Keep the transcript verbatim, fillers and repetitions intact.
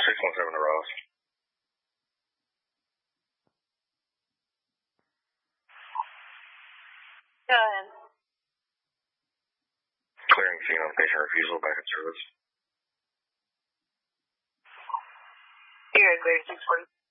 six one seven to Ross. Go ahead. Clearing scene on patient refusal, back in service. You're at Grade six forty.